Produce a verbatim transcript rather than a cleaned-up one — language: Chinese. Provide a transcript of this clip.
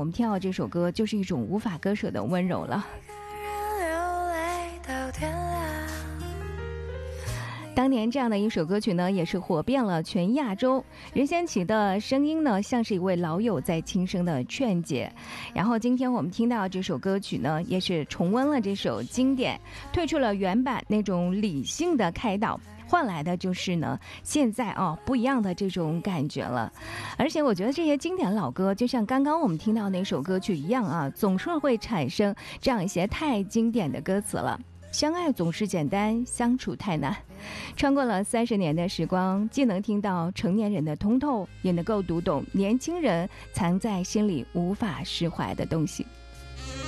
们听到这首歌就是一种无法割舍的温柔了。当年这样的一首歌曲呢，也是火遍了全亚洲。任贤齐的声音呢，像是一位老友在轻声的劝解。然后今天我们听到这首歌曲呢，也是重温了这首经典，退出了原版那种理性的开导，换来的就是呢，现在哦不一样的这种感觉了。而且我觉得这些经典老歌，就像刚刚我们听到那首歌曲一样啊，总是会产生这样一些太经典的歌词了。相爱总是简单，相处太难。穿过了三十年的时光，既能听到成年人的通透，也能够读懂年轻人藏在心里无法释怀的东西。